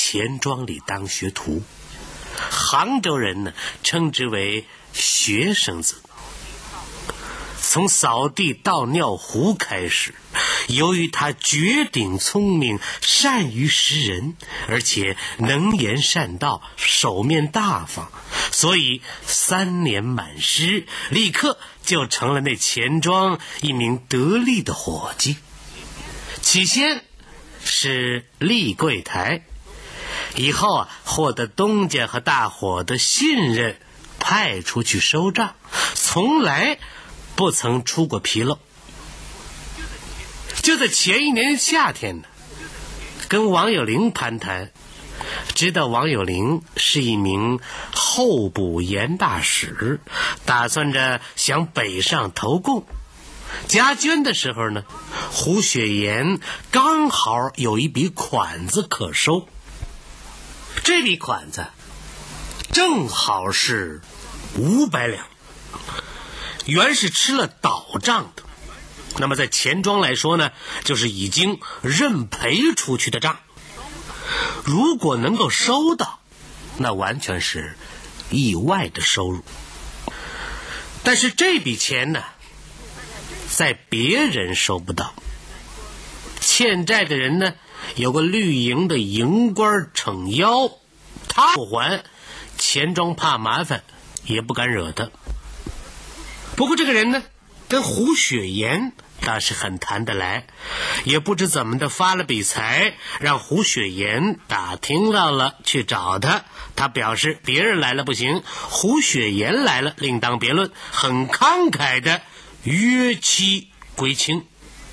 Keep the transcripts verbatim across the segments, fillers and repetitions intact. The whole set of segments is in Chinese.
钱庄里当学徒，杭州人呢称之为学生子。从扫地倒尿壶开始，由于他绝顶聪明，善于识人，而且能言善道，手面大方，所以三年满师，立刻就成了那钱庄一名得力的伙计。起先是立柜台，以后啊获得东家和大伙的信任，派出去收账，从来不曾出过纰漏。就在前一年夏天呢，跟王有龄攀谈，知道王有龄是一名候补盐大使，打算着想北上投贡。加捐的时候呢，胡雪岩刚好有一笔款子可收，这笔款子正好是五百两，原是吃了倒账的，那么在钱庄来说呢，就是已经认赔出去的账。如果能够收到，那完全是意外的收入。但是这笔钱呢，在别人收不到。欠债的人呢，有个绿营的营官撑腰，他不还，钱庄怕麻烦，也不敢惹他。不过这个人呢，跟胡雪岩倒是很谈得来，也不知怎么的发了笔财，让胡雪岩打听到了，去找他。他表示别人来了不行，胡雪岩来了另当别论，很慷慨的约期归清。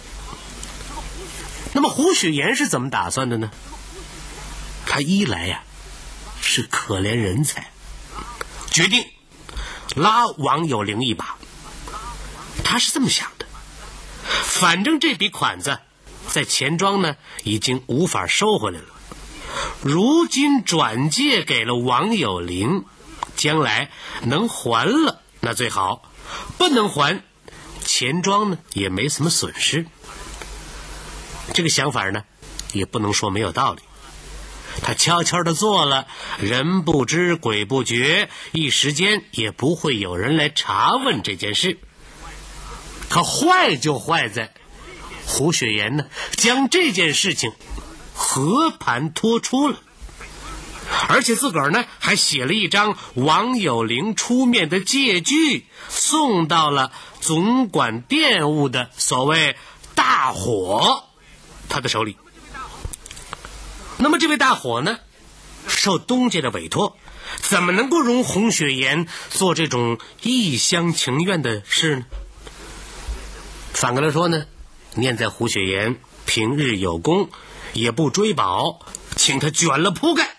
那么胡雪岩是怎么打算的呢？他一来呀、啊、是可怜人才，决定拉王有龄一把。他是这么想的，反正这笔款子在钱庄呢已经无法收回来了，如今转借给了王有龄，将来能还了那最好，不能还，钱庄呢也没什么损失。这个想法呢也不能说没有道理，他悄悄地做了，人不知鬼不觉，一时间也不会有人来查问这件事。可坏就坏在胡雪岩呢将这件事情和盘托出了，而且自个儿呢还写了一张王有龄出面的借据，送到了总管店务的所谓大伙他的手里。那么这位大伙呢，受东家的委托，怎么能够容胡雪岩做这种一厢情愿的事呢？反过来说呢，念在胡雪岩平日有功，也不追保，请他卷了铺盖。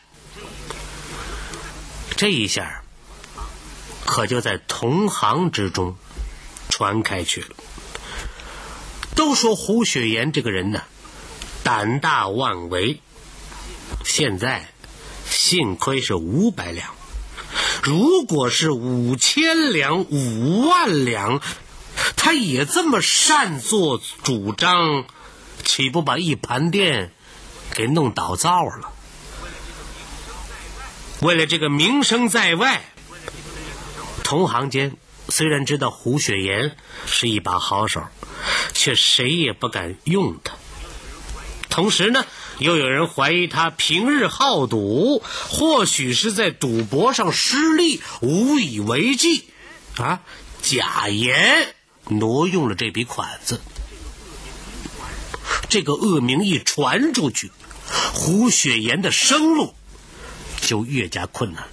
这一下可就在同行之中传开去了。都说胡雪岩这个人呢胆大妄为，现在幸亏是五百两，如果是五千两、五万两，他也这么擅作主张，岂不把一盘店给弄倒灶了？为了这个名声在外，同行间虽然知道胡雪岩是一把好手，却谁也不敢用他。同时呢，又有人怀疑他平日好赌，或许是在赌博上失利，无以为继啊，假言挪用了这笔款子。这个恶名一传出去，胡雪岩的生路就越加困难。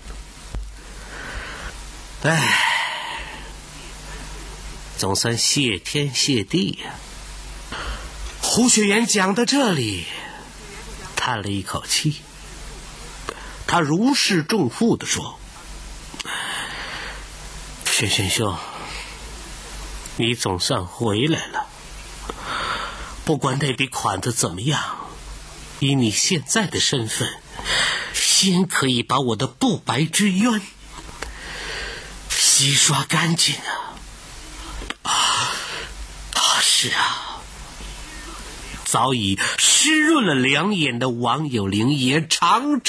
唉，总算谢天谢地呀、啊！胡雪岩讲到这里，叹了一口气，他如释重负地说：“轩轩兄，你总算回来了。不管那笔款子怎么样，以你现在的身份，先可以把我的不白之冤洗刷干净啊！啊，啊是啊。”早已湿润了两眼的王有龄也长